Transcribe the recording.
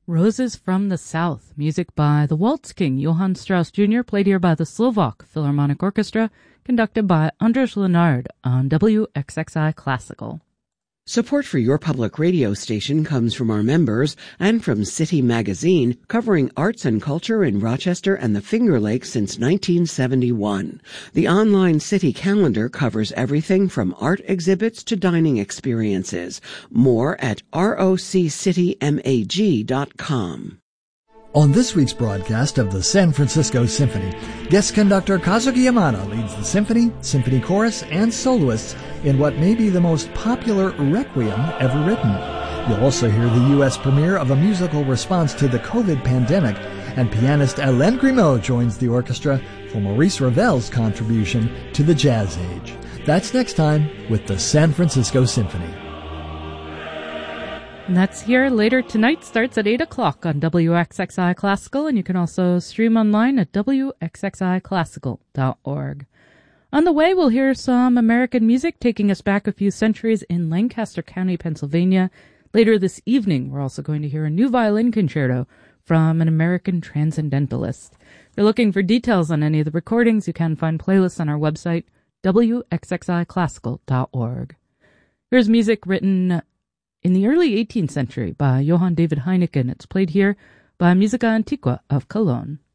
Roses from the South, music by the Waltz King Johann Strauss Jr., played here by the Slovak Philharmonic Orchestra, conducted by Andras Lenard on WXXI Classical. Support for your public radio station comes from our members and from City Magazine, covering arts and culture in Rochester and the Finger Lakes since 1971. The online City calendar covers everything from art exhibits to dining experiences. More at roccitymag.com. On this week's broadcast of the San Francisco Symphony, guest conductor Kazuki Yamada leads the symphony, symphony chorus, and soloists in what may be the most popular requiem ever written. You'll also hear the U.S. premiere of a musical response to the COVID pandemic, and pianist Hélène Grimaud joins the orchestra for Maurice Ravel's contribution to the jazz age. That's next time with the San Francisco Symphony. And that's here later tonight, starts at 8 o'clock on WXXI Classical, and you can also stream online at wxxiclassical.org. On the way, we'll hear some American music taking us back a few centuries in Lancaster County, Pennsylvania. Later this evening, we're also going to hear a new violin concerto from an American transcendentalist. If you're looking for details on any of the recordings, you can find playlists on our website, wxxiclassical.org. Here's music written in the early 18th century by Johann David Heineken. It's played here by Musica Antiqua of Cologne.